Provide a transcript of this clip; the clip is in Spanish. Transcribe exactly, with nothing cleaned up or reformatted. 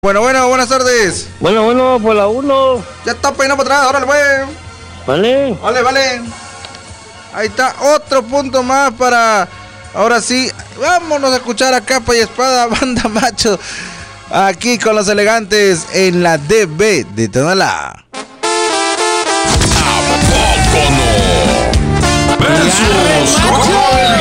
Bueno, bueno, buenas tardes. Bueno, bueno, por la uno. Ya está peinado para atrás, órale, pues. Vale. Vale, vale. Ahí está, otro punto más para... Ahora sí, vámonos a escuchar a capa y espada, banda macho. Aquí con los elegantes en la D B de Tonalá. ¿A poco no? Versus